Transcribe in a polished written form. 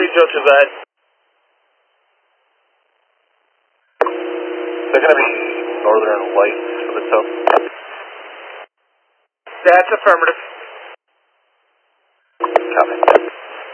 Joe Tibet. They're going to be northern lights for the tow. That's affirmative.